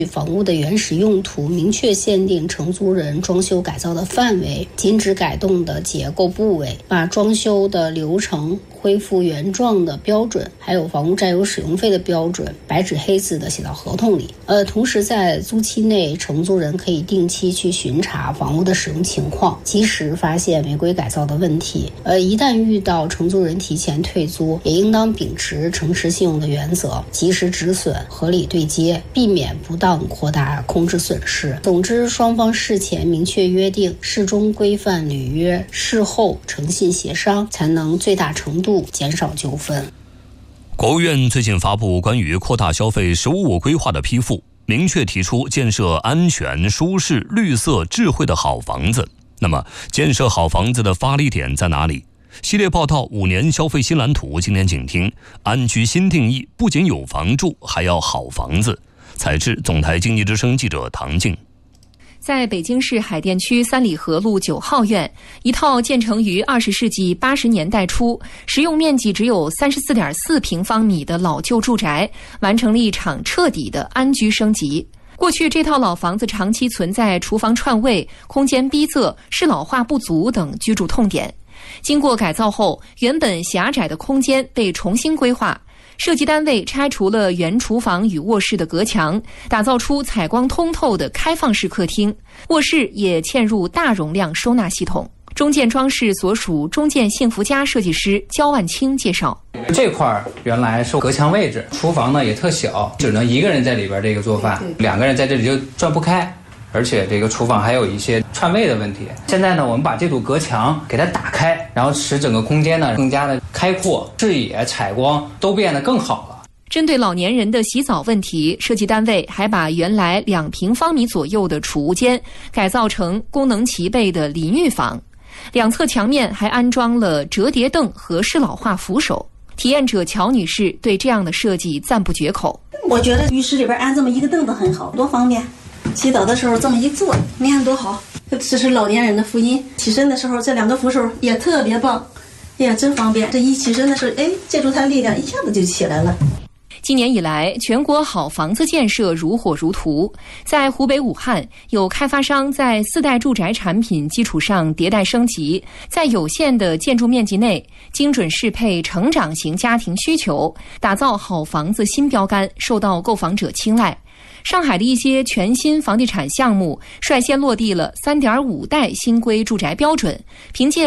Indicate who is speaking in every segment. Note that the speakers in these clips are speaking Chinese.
Speaker 1: 房屋的原始用途，明确限定承租人装修改造的范围，禁止改动的结构部位，把装修的流程恢复原状的标准，还有房屋占有使用费的标准，白纸黑字的写到合同里。同时在租期内，承租人可以定期去巡查房屋的使用情况，及时发现违规改造的问题。一旦遇到承租人提前退租，也应当秉持诚实信用的原则，及时止损，合理对接，避免不当扩大空置损失。总之，双方事前明确约定，事中规范履约，事后诚信协商，才能最大程度减少纠纷。
Speaker 2: 国务院最近发布关于扩大消费“十五五”规划的批复，明确提出建设安全、舒适、绿色、智慧的好房子。那么，建设好房子的发力点在哪里？系列报道5年消费新蓝图，今天请听安居新定义，不仅有房住，还要好房子。采制总台经济之声记者唐静。
Speaker 3: 在北京市海淀区三里河路9号院，一套建成于20世纪80年代初，实用面积只有34.4平方米的老旧住宅，完成了一场彻底的安居升级。过去这套老房子长期存在厨房串位、空间逼仄、适老化不足等居住痛点。经过改造后，原本狭窄的空间被重新规划，设计单位拆除了原厨房与卧室的隔墙，打造出采光通透的开放式客厅，卧室也嵌入大容量收纳系统。中建装饰所属中建幸福家设计师焦万清介绍，
Speaker 4: 这块原来是隔墙位置，厨房呢也特小，只能一个人在里边这个做饭，2个人在这里就转不开，而且这个厨房还有一些串位的问题。现在呢，我们把这堵隔墙给它打开，然后使整个空间呢更加的开阔，视野、采光都变得更好了。
Speaker 3: 针对老年人的洗澡问题，设计单位还把原来2平方米左右的储物间改造成功能齐备的淋浴房，两侧墙面还安装了折叠凳和适老化扶手。体验者乔女士对这样的设计赞不绝口。
Speaker 5: 我觉得浴室里边安这么一个凳子很好，多方便。洗澡的时候这么一坐，你看多好，这是老年人的福音。起身的时候这2个扶手也特别棒，哎呀真方便。这一起身的时候，借助它力量一下子就起来了。
Speaker 3: 今年以来，全国好房子建设如火如荼。在湖北武汉，有开发商在4代住宅产品基础上迭代升级，在有限的建筑面积内，精准适配成长型家庭需求，打造好房子新标杆，受到购房者青睐。上海的一些全新房地产项目率先落地了3.5代新规住宅标准，凭借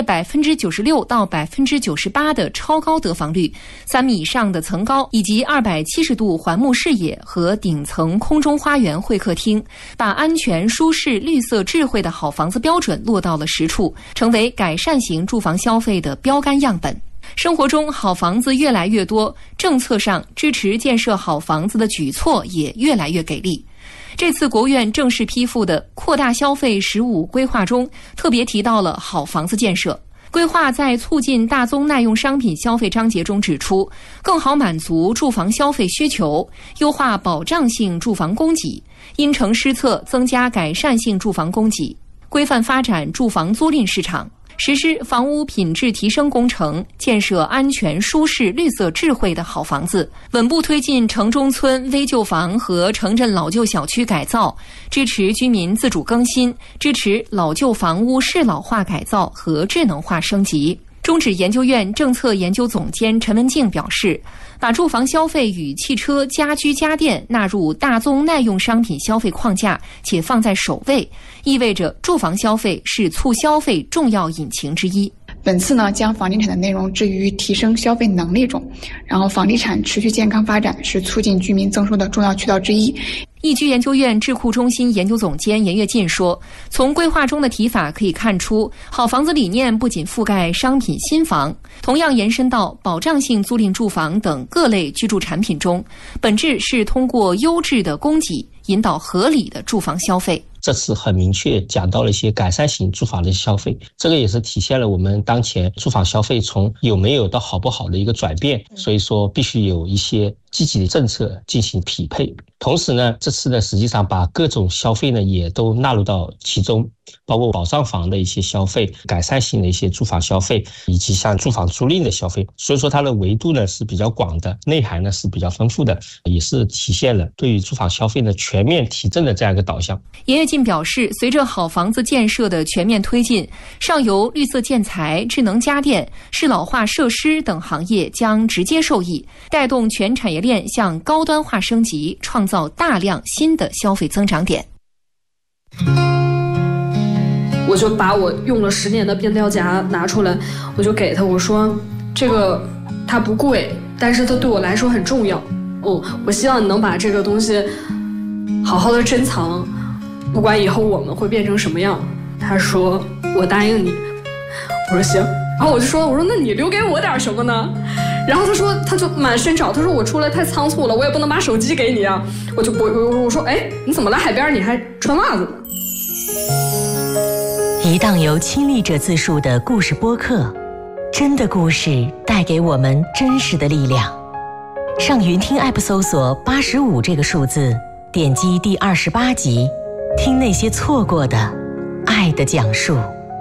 Speaker 3: 96%到98%的超高得房率、3米以上的层高以及270度环幕视野和顶层空中花园会客厅，把安全、舒适、绿色、智慧的好房子标准落到了实处，成为改善型住房消费的标杆样本。生活中好房子越来越多，政策上支持建设好房子的举措也越来越给力。这次国务院正式批复的扩大消费“十五”规划中，特别提到了好房子建设。规划在促进大宗耐用商品消费章节中指出，更好满足住房消费需求，优化保障性住房供给，因城施策增加改善性住房供给，规范发展住房租赁市场。实施房屋品质提升工程，建设安全、舒适、绿色、智慧的好房子，稳步推进城中村危旧房和城镇老旧小区改造，支持居民自主更新，支持老旧房屋适老化改造和智能化升级。中指研究院政策研究总监陈文静表示，把住房消费与汽车、家居家电纳入大宗耐用商品消费框架，且放在首位，意味着住房消费是促消费重要引擎之一。
Speaker 6: 本次呢，将房地产的内容置于提升消费能力中，然后房地产持续健康发展是促进居民增收的重要渠道之一。
Speaker 3: 易居研究院智库中心研究总监严跃进说，从规划中的提法可以看出，好房子理念不仅覆盖商品新房，同样延伸到保障性租赁住房等各类居住产品中，本质是通过优质的供给引导合理的住房消费。
Speaker 7: 这次很明确讲到了一些改善型住房的消费，这个也是体现了我们当前住房消费从有没有到好不好的一个转变，所以说必须有一些积极的政策进行匹配。同时呢，这次呢实际上把各种消费呢也都纳入到其中，包括保障房的一些消费、改善型的一些住房消费，以及像住房租赁的消费。所以说它的维度呢是比较广的，内涵呢是比较丰富的，也是体现了对于住房消费的全面提振的这样一个导向。
Speaker 3: 严跃进表示，随着好房子建设的全面推进，上游绿色建材、智能家电、适老化设施等行业将直接受益，带动全产业链向高端化升级，创造大量新的消费增长点。
Speaker 8: 我就把我用了10年的变调夹拿出来，我就给他，我说这个它不贵，但是它对我来说很重要。我希望你能把这个东西好好的珍藏，不管以后我们会变成什么样。他说我答应你。我说行。然后我说那你留给我点什么呢？然后他就满身找，他说我出来太仓促了，我也不能把手机给你啊。我说哎，你怎么来海边你还穿袜子呢？
Speaker 9: 一档由亲历者自述的故事播客，真的故事带给我们真实的力量。上云听 App 搜索85这个数字，点击第28集，听那些错过的爱的讲述。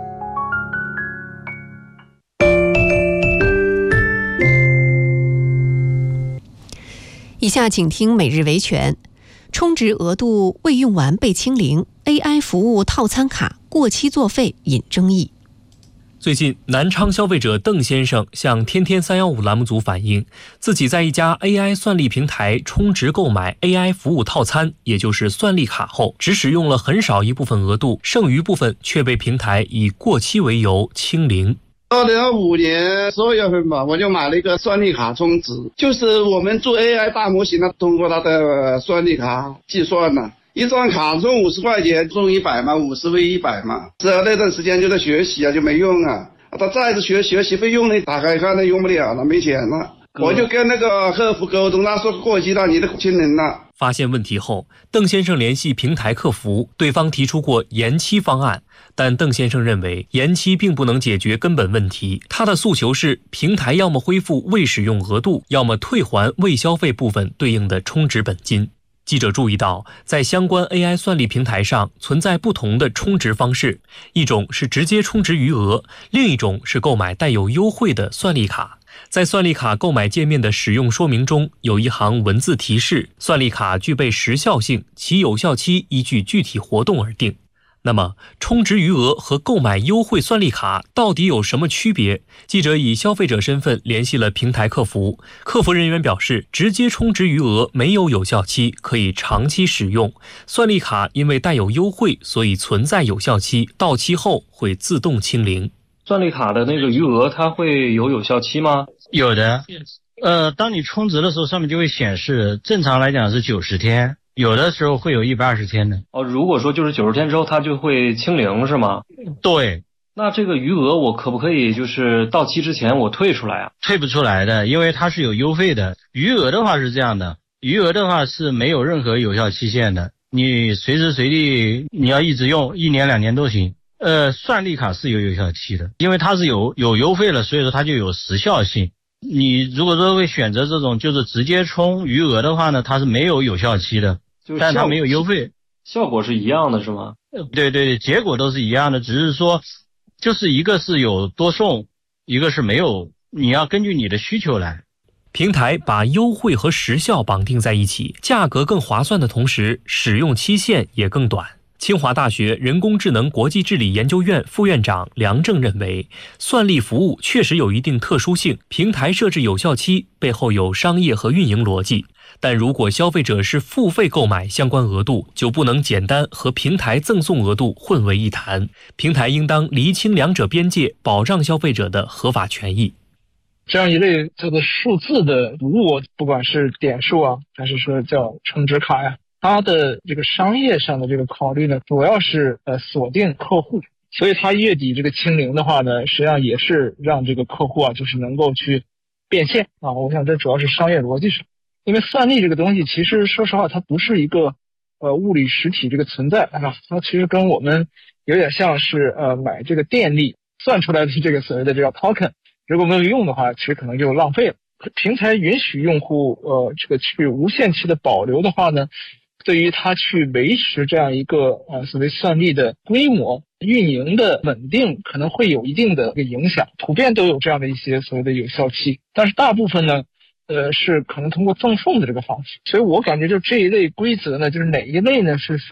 Speaker 10: 以下请听每日维权。充值额度未用完被清零， AI 服务套餐卡过期作废引争议。
Speaker 11: 最近，南昌消费者邓先生向天天315栏目组反映，自己在一家 AI 算力平台充值购买 AI 服务套餐，也就是算力卡后，只使用了很少一部分额度，剩余部分却被平台以过期为由清零。
Speaker 12: 2025年12月份吧，我就买了一个算力卡充值，就是我们做 AI 大模型的，通过它的算力卡计算了。一张卡充50块钱，充100嘛，50为100嘛。只要那段时间就在学习啊，就没用啊。他再次学习费用呢，打开看那用不了了，没钱了。我就跟那个客服沟通，他说过期了，你的清零了。
Speaker 11: 发现问题后，邓先生联系平台客服，对方提出过延期方案，但邓先生认为延期并不能解决根本问题。他的诉求是，平台要么恢复未使用额度，要么退还未消费部分对应的充值本金。记者注意到，在相关 AI 算力平台上存在不同的充值方式，一种是直接充值余额，另一种是购买带有优惠的算力卡。在算力卡购买界面的使用说明中，有一行文字提示，算力卡具备时效性，其有效期依据具体活动而定。那么，充值余额和购买优惠算力卡到底有什么区别？记者以消费者身份联系了平台客服，客服人员表示，直接充值余额没有有效期，可以长期使用。算力卡因为带有优惠，所以存在有效期，到期后会自动清零。
Speaker 13: 算力卡的那个余额它会有效期吗？
Speaker 14: 有的。当你充值的时候，上面就会显示，正常来讲是90天。有的时候会有120天的。
Speaker 13: 如果说就是90天之后它就会清零是吗？
Speaker 14: 对。
Speaker 13: 那这个余额我可不可以就是到期之前我退出来啊？
Speaker 14: 退不出来的，因为它是有优惠的。余额的话是这样的，余额的话是没有任何有效期限的，你随时随地你要一直用，1年2年都行。算力卡是有效期的，因为它是有优惠了，所以说它就有时效性。你如果说会选择这种就是直接充余额的话呢，它是没有有效期的，但它没有优惠，
Speaker 13: 效果是一样的是吗？
Speaker 14: 对，结果都是一样的，只是说就是一个是有多送，一个是没有，你要根据你的需求来。
Speaker 11: 平台把优惠和时效绑定在一起，价格更划算的同时，使用期限也更短。清华大学人工智能国际治理研究院副院长梁正认为，算力服务确实有一定特殊性，平台设置有效期背后有商业和运营逻辑。但如果消费者是付费购买相关额度，就不能简单和平台赠送额度混为一谈。平台应当厘清两者边界，保障消费者的合法权益。
Speaker 15: 这样一类这个数字的服务，不管是点数啊，还是说叫充值卡呀，它的这个商业上的这个考虑呢，主要是锁定客户，所以它月底这个清零的话呢，实际上也是让这个客户啊，就是能够去变现啊。我想这主要是商业逻辑上，因为算力这个东西，其实说实话，它不是一个物理实体这个存在啊，它其实跟我们有点像是买这个电力算出来的这个所谓的这个 token， 如果没有用的话，其实可能就浪费了。 平台允许用户这个去无限期的保留的话呢，对于它去维持这样一个所谓算力的规模、运营的稳定，可能会有一定的影响。普遍都有这样的一些所谓的有效期，但是大部分呢，是可能通过赠送的这个方式。所以我感觉就这一类规则呢，就是哪一类呢是